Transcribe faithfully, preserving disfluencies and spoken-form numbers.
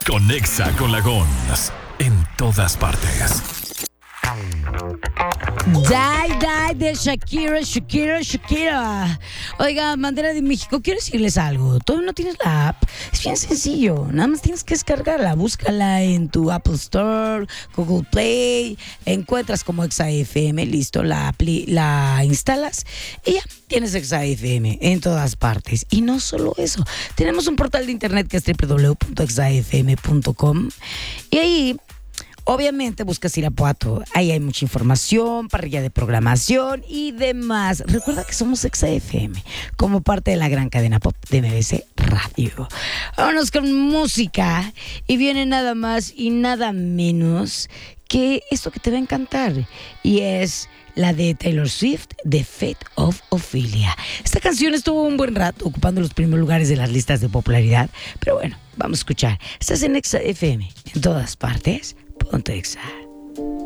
Conexa con la Gons en todas partes. Die, die de Shakira, Shakira, Shakira. Oiga, bandera de México, quiero decirles algo. ¿Todavía no tienes la app? Es bien sencillo. Nada más tienes que descargarla. Búscala en tu Apple Store, Google Play. Encuentras como Exa F M. Listo, la, apli- la instalas y ya tienes Exa F M en todas partes. Y no solo eso. Tenemos un portal de internet que es doble u doble u doble u punto exa f m punto com. Y ahí... obviamente buscas Irapuato, ahí hay mucha información, parrilla de programación y demás. Recuerda que somos Exa F M, como parte de la gran cadena pop de M B C Radio. Vámonos con música y viene nada más y nada menos que esto que te va a encantar y es la de Taylor Swift, The Fate of Ophelia. Esta canción estuvo un buen rato ocupando los primeros lugares de las listas de popularidad, pero bueno, vamos a escuchar. Estás en Exa F M, en todas partes. Ponte Exa.